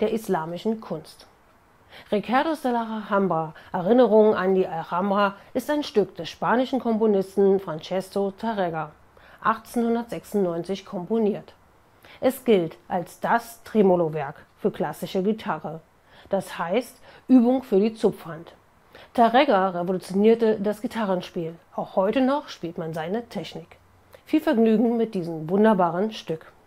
der islamischen Kunst. Requerdos de la Alhambra, Erinnerung an die Alhambra, ist ein Stück des spanischen Komponisten Francesco Tárrega, 1896 komponiert. Es gilt als das Tremolo-Werk für klassische Gitarre, das heißt Übung für die Zupfhand. Tárrega revolutionierte das Gitarrenspiel. Auch heute noch spielt man seine Technik. Viel Vergnügen mit diesem wunderbaren Stück.